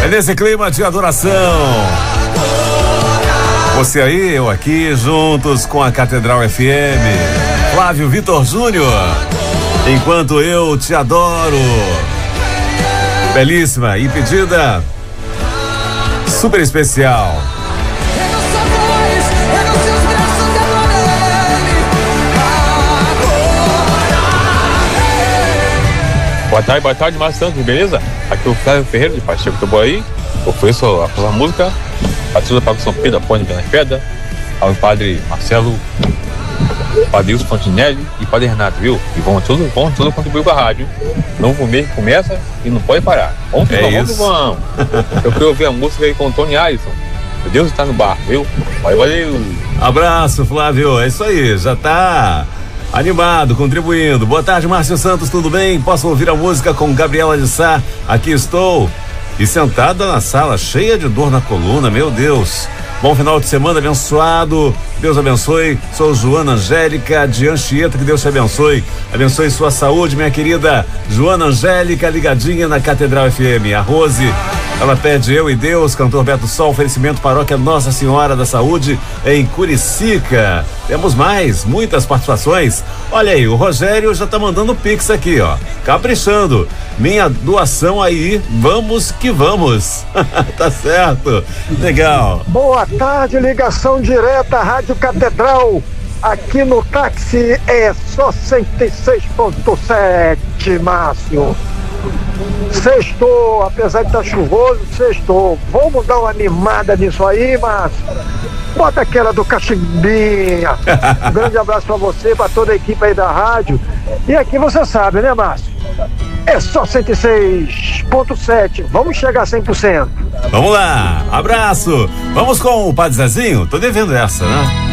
É nesse clima de adoração. Você aí, eu aqui, juntos com a Catedral FM. Flávio Vitor Júnior. Enquanto eu te adoro. Belíssima e pedida super especial. Boa tarde, Márcio Santos, beleza? Aqui é o Flávio Ferreira de Pacheco do Boaí. Ofereço a música, a toda para São Pedro, a Ponte Pela Pedra, ao padre Marcelo, padre Wilson Fontinelli e padre Renato, viu? E vão todos contribuir com a rádio. Novo mês que começa e não pode parar. Vamos. Eu quero ouvir a música aí com o Tony Alisson. Deus está no bar, viu? Valeu. Abraço, Flávio. É isso aí, já tá animado, contribuindo. Boa tarde, Márcio Santos, tudo bem? Posso ouvir a música com Gabriela de Sá? Aqui estou. E sentada na sala, cheia de dor na coluna, meu Deus. Bom final de semana abençoado, Deus abençoe. Sou Joana Angélica de Anchieta, que Deus te abençoe. Abençoe sua saúde, minha querida Joana Angélica, ligadinha na Catedral FM. A Rose, ela pede Eu e Deus, cantor Beto Sol, oferecimento paróquia Nossa Senhora da Saúde em Curicica. Temos muitas participações. Olha aí, o Rogério já tá mandando pix aqui, ó, caprichando. Minha doação aí, vamos que vamos. Tá certo, legal. Boa tarde, ligação direta, Rádio Catedral. Aqui no táxi é só 106.7, Márcio. Sextou, apesar de estar chuvoso, sextou. Vamos dar uma animada nisso aí, Márcio. Bota aquela do Cachimbinha. Um grande abraço pra você, pra toda a equipe aí da rádio. E aqui você sabe, né, Márcio? É só 106.7. Vamos chegar a 100%. Vamos lá, abraço. Vamos com o Padre Zezinho? Tô devendo essa, né?